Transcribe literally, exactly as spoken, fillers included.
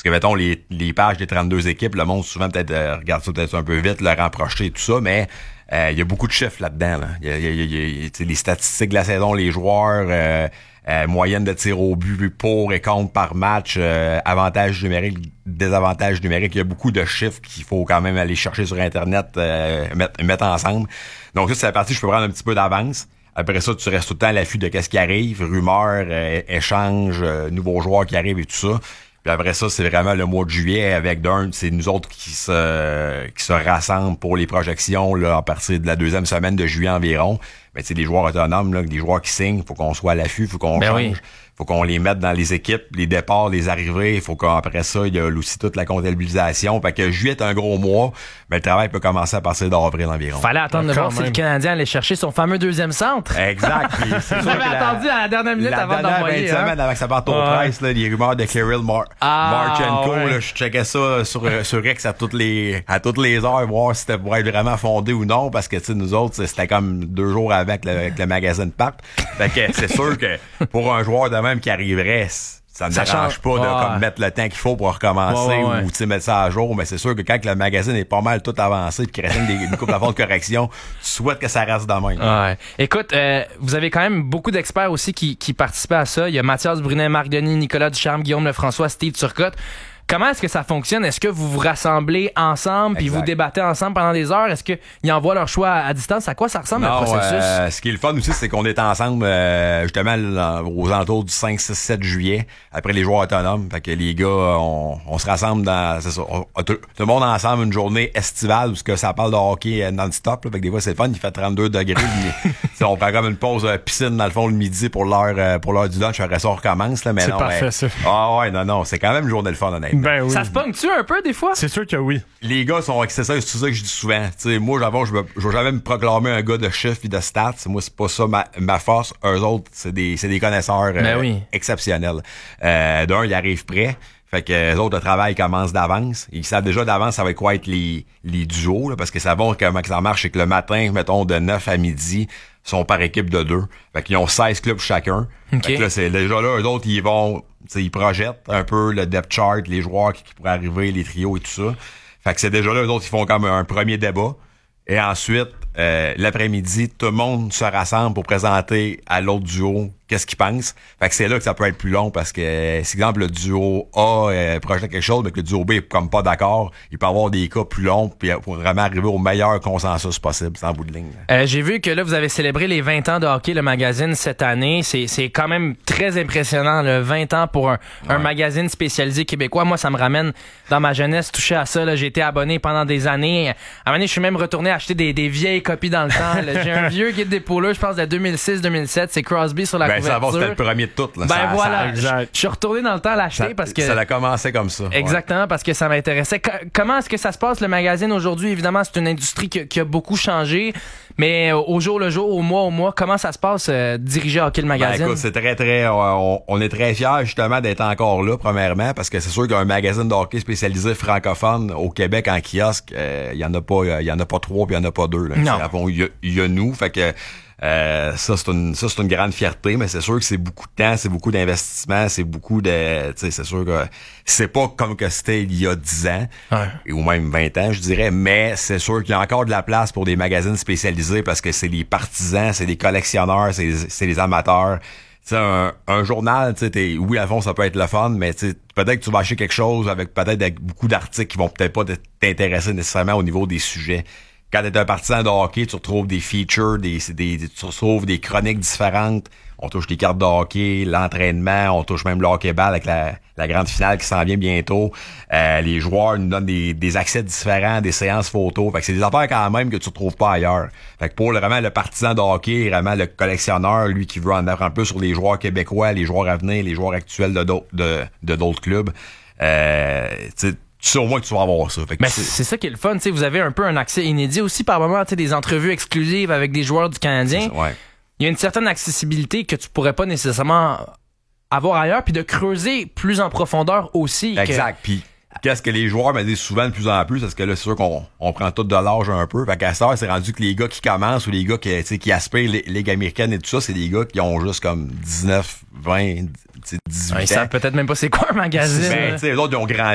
Parce que, mettons, les, les pages des trente-deux équipes, le monde souvent peut-être euh, regarde ça peut-être un peu vite, le rang projeté et tout ça, mais il euh, y a beaucoup de chiffres là-dedans. Là. Il y a, y a, y a les statistiques de la saison, les joueurs, euh, euh, moyenne de tir au but pour et contre par match, euh, avantages numériques, désavantages numériques. Il y a beaucoup de chiffres qu'il faut quand même aller chercher sur Internet, euh, mettre, mettre ensemble. Donc ça, c'est la partie, je peux prendre un petit peu d'avance. Après ça, tu restes tout le temps à l'affût de qu'est-ce qui arrive, rumeurs, euh, échanges, euh, nouveaux joueurs qui arrivent et tout ça. Puis après ça, c'est vraiment le mois de juillet avec d'un, c'est nous autres qui se qui se rassemblent pour les projections là, à partir de la deuxième semaine de juillet environ. Mais tu sais, les joueurs autonomes, là, des joueurs qui signent, faut qu'on soit à l'affût, faut qu'on ben change. Oui. Faut qu'on les mette dans les équipes, les départs, les arrivées. Il faut qu'après ça, il y a aussi toute la comptabilisation. Fait que juillet est un gros mois, mais le travail peut commencer à partir d'avril environ. Fallait attendre de Quand voir si même. le Canadien allait chercher son fameux deuxième centre. Exact. Puis c'est sûr J'avais que la- attendu à la dernière minute la avant dernière d'envoyer. vingt Hein? semaines avant que ça parte au Ouais. presse, là, les rumeurs de Kirill Mar- Ah, Marchenko, ouais. là, je checkais ça sur, sur X à toutes les, à toutes les heures, voir si c'était pour être vraiment fondé ou non, parce que, tu sais, nous autres, c'était comme deux jours avant que le, que le magazine parte. Fait que c'est sûr que pour un joueur de même qui arriverait, ça ne Ça dérange change. pas de Ouais. comme, mettre le temps qu'il faut pour recommencer Ouais, ouais, ouais. ou tu sais, mettre ça à jour, mais c'est sûr que quand le magazine est pas mal tout avancé puis qu'il reste des, une couple d'affaires de correction, tu souhaites que ça reste de même. Ouais. Écoute, euh, vous avez quand même beaucoup d'experts aussi qui, qui participaient à ça. Il y a Mathias Brunet, Marc Denis, Nicolas Ducharme, Guillaume Lefrançois, Steve Turcotte. Comment est-ce que ça fonctionne? Est-ce que vous vous rassemblez ensemble puis Exact. vous débattez ensemble pendant des heures? Est-ce qu'ils envoient leur choix à, à distance? À quoi ça ressemble Non, le processus? euh, ce qui est le fun aussi, c'est qu'on est ensemble euh, justement là, aux alentours du cinq, six, sept juillet, après les joueurs autonomes. Fait que les gars, on, on se rassemble dans c'est ça, on- on- tout, tout le monde ensemble une journée estivale où ce que ça parle de hockey euh, non-stop. Là, fait que des fois, c'est le fun, il fait trente-deux degrés. puis, t'sais, on prend comme une pause euh, piscine dans le fond le midi pour l'heure euh, pour l'heure du lunch. Après ça, on recommence. Là, mais C'est non, parfait, mais- ça. Ah ouais, non, non, c'est quand même une journée de fun, honnêtement. Ben oui. Ça se pogne-tu un peu des fois? C'est sûr que oui. Les gars sont c'est ça, c'est ça que je dis souvent. T'sais, moi, j'avais, je, me- je vais jamais me proclamer un gars de chiffres et de stats. Moi, c'est pas ça ma, ma force. Eux autres, c'est des, c'est des connaisseurs euh, Ben oui. exceptionnels. Euh, d'un, ils arrivent prêts. Fait que les autres, le travail commence d'avance. Ils savent déjà d'avance ça va quoi être les, les duos, là, parce que ça va comment que ça marche, c'est que le matin, mettons, de neuf à midi, ils sont par équipe de deux. Fait qu'ils ont seize clubs chacun. Ok. Fait que là, c'est déjà là, eux autres, ils vont, tu sais, ils projettent un peu le depth chart, les joueurs qui, qui pourraient arriver, les trios et tout ça. Fait que c'est déjà là, eux autres, ils font comme un premier débat. Et ensuite, euh, l'après-midi, tout le monde se rassemble pour présenter à l'autre duo qu'est-ce qu'ils pensent. Fait que c'est là que ça peut être plus long parce que, euh, si exemple, le duo A euh, projette quelque chose, mais que le duo B est comme pas d'accord, il peut avoir des cas plus longs puis euh, pour vraiment arriver au meilleur consensus possible, sans bout de ligne. Euh, j'ai vu que là, vous avez célébré les vingt ans de hockey, le magazine, cette année. C'est, c'est quand même très impressionnant, le vingt ans pour un, un Ouais. magazine spécialisé québécois. Moi, ça me ramène dans ma jeunesse, touché à ça. Là, j'ai été abonné pendant des années. À un moment donné, je suis même retourné acheter des, des vieilles copies dans le temps. Là. J'ai un vieux guide des pouleurs, je pense, de deux mille six deux mille sept. C'est Crosby sur la Ben, ça va, couverture. c'était le premier de toutes. Là. Ben Ça- voilà, ça- je exact. je suis retourné dans le temps à l'acheter ça, parce que... ça a commencé comme ça. Ouais. Exactement, parce que ça m'intéressait. Co- comment est-ce que ça se passe, le magazine, aujourd'hui? Évidemment, c'est une industrie qui, qui a beaucoup changé, mais au jour le jour, au mois au mois, comment ça se passe, euh, diriger Hockey le Ben, magazine? écoute, c'est très, très... On, on est très fiers, justement, d'être encore là, premièrement, parce que c'est sûr qu'un magazine de hockey spécialisé francophone au Québec en kiosque, euh, il y en a pas il y en a pas trois puis il y en a pas deux. Là. Non. C'est- bon, Il y, a- il y a nous, fait que... Euh, ça c'est une ça c'est une grande fierté, mais c'est sûr que c'est beaucoup de temps, c'est beaucoup d'investissement, c'est beaucoup de tu sais c'est sûr que c'est pas comme que c'était il y a dix ans Ouais. ou même vingt ans je dirais, mais c'est sûr qu'il y a encore de la place pour des magazines spécialisés parce que c'est les partisans, c'est les collectionneurs, c'est c'est les amateurs. Tu sais, un, un journal, tu sais, t'es- oui, à fond, ça peut être le fun, mais tu sais, peut-être que tu vas acheter quelque chose avec peut-être avec beaucoup d'articles qui vont peut-être pas t'intéresser nécessairement au niveau des sujets. Quand t'es un partisan de hockey, tu retrouves des features, des, des, des- tu retrouves des chroniques différentes. On touche les cartes de hockey, l'entraînement, on touche même le hockey-ball avec la, la grande finale qui s'en vient bientôt. Euh, les joueurs nous donnent des, des accès différents, des séances photos. Fait que c'est des affaires quand même que tu retrouves pas ailleurs. Fait que pour le, vraiment le partisan de hockey, vraiment le collectionneur, lui qui veut en apprendre un peu sur les joueurs québécois, les joueurs à venir, les joueurs actuels de d'autres, de, de d'autres clubs, euh, tu sais, tu sais au moins que tu vas avoir ça. Fait que Mais c'est- c'est c'est ça qui est le fun, tu sais, vous avez un peu un accès inédit aussi par moment, tu sais, des entrevues exclusives avec des joueurs du Canadien. ouais. Il y a une certaine accessibilité que tu pourrais pas nécessairement avoir ailleurs, puis de creuser plus en profondeur aussi. que- Exact. Puis qu'est-ce que les joueurs me disent souvent de plus en plus, parce que là, c'est sûr qu'on on prend tout de l'âge un peu. Fait qu'à cette heure, c'est rendu que les gars qui commencent ou les gars qui, tu sais, qui aspirent les Ligue américaine et tout ça, c'est des gars qui ont juste comme dix-neuf, vingt, tu sais, dix-huit Ouais, ils ans. savent peut-être même pas c'est quoi un magazine. Ben, tu sais, les autres, ils ont grandi